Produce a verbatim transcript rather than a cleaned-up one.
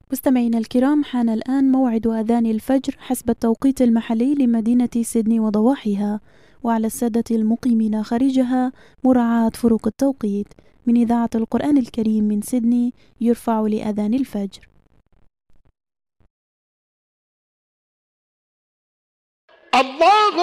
مستمعينا الكرام، حان الآن موعد أذان الفجر حسب التوقيت المحلي لمدينة سيدني وضواحيها، وعلى السادة المقيمين خارجها مراعاة فروق التوقيت. من إذاعة القرآن الكريم من سيدني يرفع لأذان الفجر. الله